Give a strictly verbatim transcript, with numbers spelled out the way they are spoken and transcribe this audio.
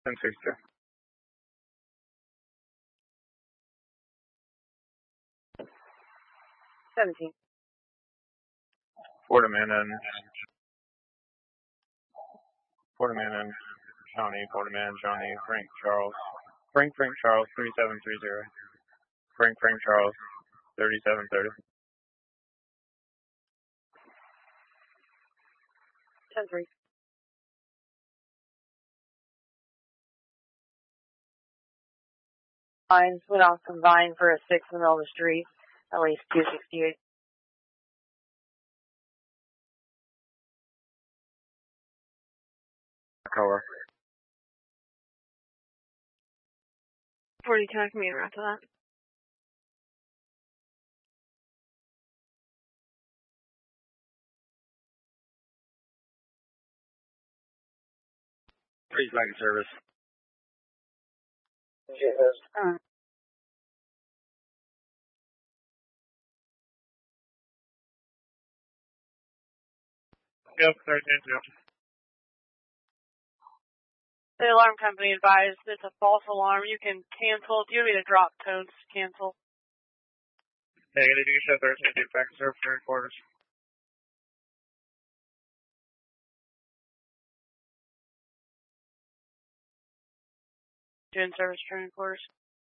ten sixty-two. seventeen. Fort Amanda and Fort Amanda and County, Fort Amanda, Johnny, Frank Charles. Frank Frank Charles, three seven three zero. Frank Frank Charles, thirty-seven thirty. ten three. Vines went off from Vine for a six in the middle of the street, at least two sixty-eight. Color. forty ten commuter after that. Please back in service. Uh, Yep, thirteen two. the alarm company advised it's a false alarm. You can cancel. Do you want me to drop codes? Cancel. Negative, you show thirteen two, back in service, third quarters. Doing service training quarters.